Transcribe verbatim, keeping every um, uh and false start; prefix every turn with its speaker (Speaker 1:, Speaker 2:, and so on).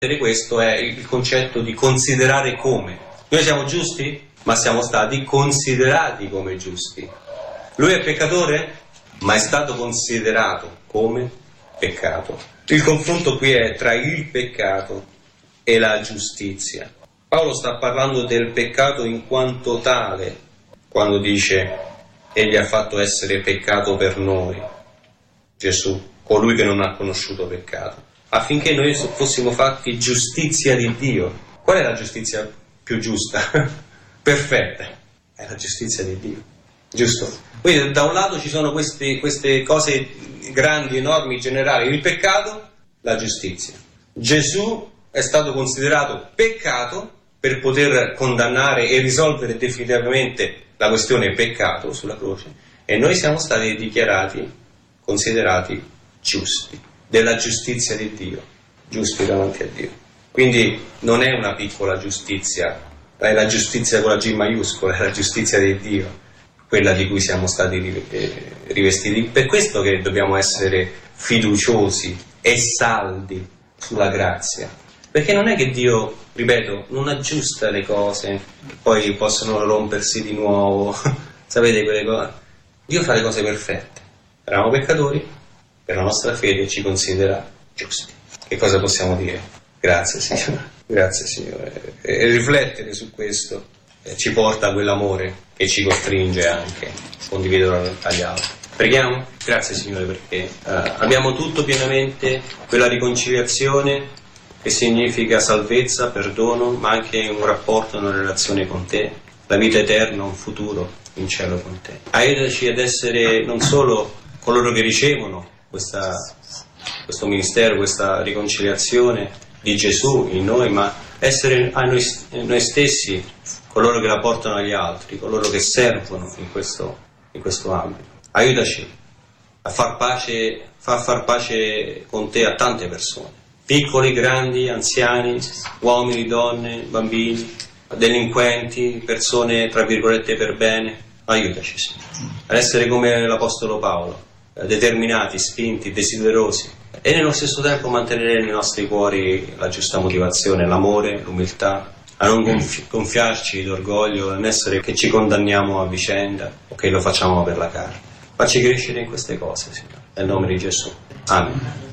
Speaker 1: Questo è il concetto di considerare come. Noi siamo giusti, ma siamo stati considerati come giusti. Lui è peccatore, ma è stato considerato come peccato. Il confronto qui è tra il peccato e la giustizia. Paolo sta parlando del peccato in quanto tale, quando dice egli ha fatto essere peccato per noi, Gesù, colui che non ha conosciuto peccato, affinché noi fossimo fatti giustizia di Dio. Qual è la giustizia più giusta? Perfetta. È la giustizia di Dio. Giusto? Quindi da un lato ci sono queste, queste cose grandi, enormi, generali. Il peccato, la giustizia. Gesù è stato considerato peccato per poter condannare e risolvere definitivamente la questione peccato sulla croce. E noi siamo stati dichiarati, considerati giusti. Della giustizia di Dio, giusti davanti a Dio. Quindi non è una piccola giustizia, è la giustizia con la G maiuscola, è la giustizia di Dio, quella di cui siamo stati rivestiti. Per questo che dobbiamo essere fiduciosi e saldi sulla grazia, perché non è che Dio, ripeto, non aggiusta le cose, poi possono rompersi di nuovo, sapete quelle cose? Dio fa le cose perfette. Eravamo peccatori, per la nostra fede ci considera giusti. Che cosa possiamo dire? Grazie Signore, grazie Signore. E riflettere su questo eh, ci porta a quell'amore che ci costringe anche a condividerlo agli altri. Preghiamo? Grazie Signore perché eh, abbiamo tutto pienamente, quella riconciliazione che significa salvezza, perdono, ma anche un rapporto, una relazione con Te, la vita eterna, un futuro in cielo con Te. Aiutaci ad essere non solo coloro che ricevono Questa, questo ministero, questa riconciliazione di Gesù in noi, ma essere a noi, noi stessi coloro che la portano agli altri, coloro che servono in questo, in questo ambito. Aiutaci a far pace, far far pace con Te a tante persone, piccoli, grandi, anziani, uomini, donne, bambini, delinquenti, persone tra virgolette per bene. Aiutaci Signore ad essere come l'Apostolo Paolo, determinati, spinti, desiderosi, e nello stesso tempo mantenere nei nostri cuori la giusta motivazione, l'amore, l'umiltà, a non gonfi- gonfiarci d'orgoglio, a non essere che ci condanniamo a vicenda o che lo facciamo per la carne. Facci crescere in queste cose, Signore, nel nome di Gesù. Amen.